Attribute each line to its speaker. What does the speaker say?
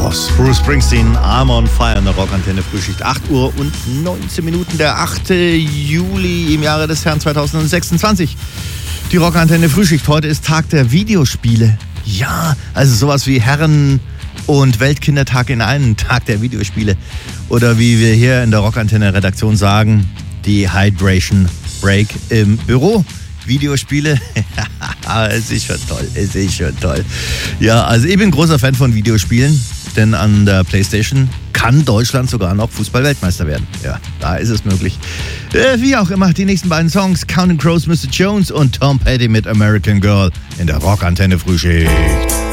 Speaker 1: Chaos. Bruce Springsteen, I'm on Fire in der Rockantenne Frühschicht. 8 Uhr und 19 Minuten, der 8. Juli im Jahre des Herrn 2026. Die Rockantenne Frühschicht. Heute ist Tag der Videospiele. Ja, also sowas wie Herren- und Weltkindertag in einem Tag der Videospiele. Oder wie wir hier in der Rockantenne-Redaktion sagen, die Hydration Break im Büro. Videospiele, es ist schon toll. Ja, also ich bin großer Fan von Videospielen, denn an der PlayStation kann Deutschland sogar noch Fußball-Weltmeister werden. Ja, da ist es möglich. Wie auch immer, die nächsten beiden Songs, Counting Crows, Mr. Jones und Tom Petty mit American Girl in der Rockantenne Frühschicht.